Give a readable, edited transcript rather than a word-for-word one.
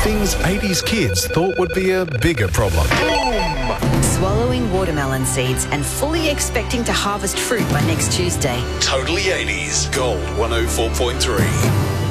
Things 80s kids thought would be a bigger problem. Swallowing watermelon seeds and fully expecting to harvest fruit by next Tuesday. Totally 80s. Gold 104.3.